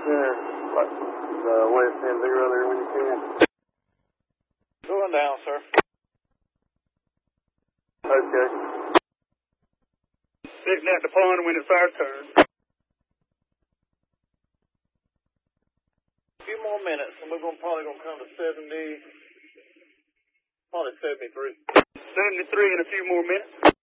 Yeah, like the West End do earlier when you can. Going down, sir. Okay. Sitting at the pond when it's our turn. A few more minutes, and we're probably going to come to 70, probably 73. 73 in a few more minutes.